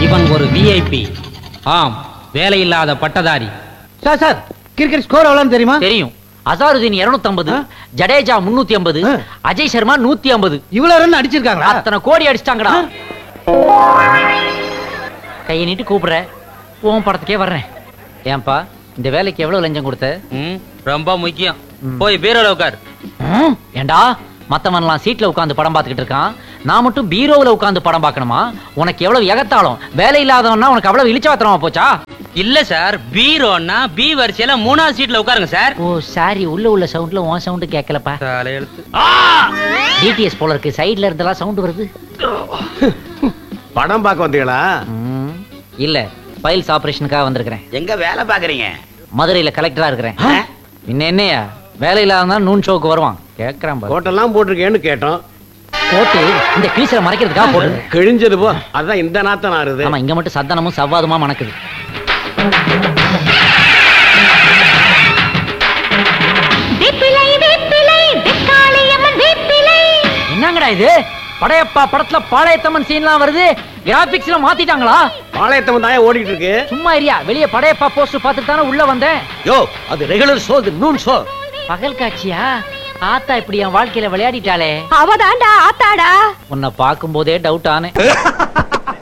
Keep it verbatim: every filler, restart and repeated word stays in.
இவன் ஒரு விஐபி. ஆம், வேலையில்லாத பட்டதாரி. சார் சார் கிரிக்கெட் ஸ்கோர் எவ்வளவு தெரியுமா? தெரியும். அசாருதீன் இருநூத்தி ஐம்பது, ஜடேஜா முன்னூத்தி ஐம்பது, அஜய் சர்மா நூத்தி ஐம்பது. இவ்வளவு ரன் அடிச்சிருக்காங்களா? அத்தனை கோடி அடிச்சிட்டாங்கடா. கையை நீட்டு கூப்பிடுற, உன் படத்துக்கே வர்றேன். ஏன்பா இந்த வேலைக்கு எவ்வளவு லஞ்சம் கொடுத்த? ரொம்ப முக்கியம். போய் பீரோல உட்கார். ஏண்டா மத்தவன்லாம் சீட்ல உட்கார்ந்து படம் பார்த்துக்கிட்டு இருக்கான், நான் மட்டும் பீரோவுல உட்கார்ந்து படம் பார்க்கணுமா? உனக்கு எவ்வளவு எகத்தாலும். வேலை இல்லாதவன்னா உனக்கு அவ்வளவு இழிச்சவாத்திரமா போச்சா? இல்ல சார், பீரோன்னா பி வரிசையில மூணாவது சீட்ல உட்காருங்க சார். ஓ சாரி, உள்ள உள்ள சவுண்ட்ல உன் சவுண்ட் கேட்கலப்பா. தலையெழுத்து. டிடிஎஸ் போல இருக்கு, சைடுல இருந்தெல்லாம் சவுண்ட் வருது. படம் பார்க்க வந்தீங்களா? இல்ல, ஃபைல்ஸ் ஆபரேஷனுக்காக வந்திருக்கிறேன். எங்க வேலை பாக்குறீங்க? மதுரையில கலெக்டரா இருக்கிறேன். இன்ன என்னையா வேலை இல்லாத நூன் ஷோக்கு வருவான் கேக்குறான். கோட்டெல்லாம் போட்டிருக்கேன்னு கேட்டோம். கோட்டு இந்த பீஸ்ல மறைக்கிறதுக்காக போட்டு கிழிஞ்சது போ. அதான் இந்த நாத்தம் ஆறுது. ஆமா, இங்க மட்டும் சத்தனமும் சவ்வாதுமா மணக்குது. என்னங்கடா இது? படையப்பா படத்துல பாளையத்தம்மன் சீன்லாம் வருது, கிராபிக்ஸ்ல மாத்திட்டாங்களா? பாளையத்தம்மன் தான் ஓடிட்டு இருக்கு. சும்மா இரியா, வெளியே படையப்பா போஸ்டர் பார்த்துட்டு தானே உள்ள வந்தேன். யோ, அது ரெகுலர் ஷோ, இது நூன் ஷோ. பகல் காட்சியா? ஆத்தா இப்படி என் வாழ்க்கையில விளையாடிட்டாளே. அவதாண்டா ஆத்தாடா. உன்னை பார்க்கும் போதே டவுட் ஆனே.